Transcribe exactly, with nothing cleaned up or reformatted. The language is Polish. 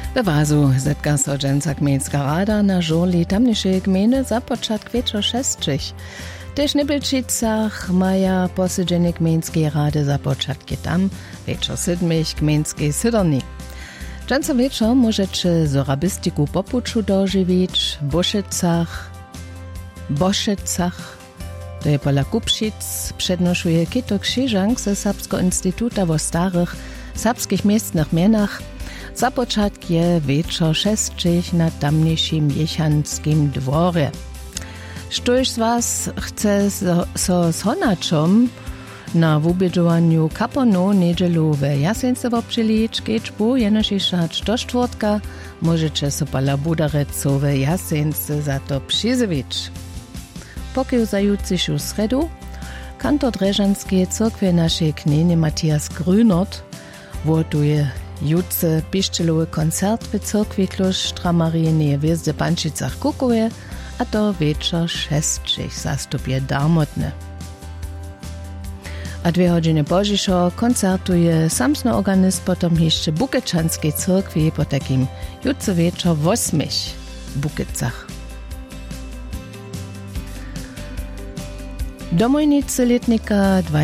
We Wazu zetka so dżęca gmejnska rada na żurli tamniejszej gminy za początek wieczo szesćich. Też Nebelčicach maja posiedzenie gmejnskiej rady za początki tam wieczo siedmich gmejnskiej sydorni. Dżęca wieczo możecie zorabistiku popuczu dożywić w Boszycach, Boszycach, to je pola Kupšic, przednoszuje Kito Krzyżank ze Serbskiego Instytuta wo starych serbskich miestnych mienach. Za początek je wieczor szesćich na tamniejszym jechanskim dworze. Sztoś z was chce so, so z honaczom na wubiedżowaniu kaponu niedzielu w Jasence obczylić, kieczbu jenoż jeszcze do czwartka możecie so pala budarecu w Jasence za to przyzywić. Pokielzajucysiu sredu kantor Dreżanskiej Cyrkwie naszej knjeni Matthias Grünert wotuje jutce piszczelowy koncert w Cyrkwi Kloštra Marijine w Pančicach Kukowie, a to wieczor szesćich zastupie darmotne. A dwie godziny pożiszo koncertuje samsny organist potom jeszcze Bukečanskiej Cyrkwi po takim jutce wieczor w osmich Bukecach. Domojnicy letnika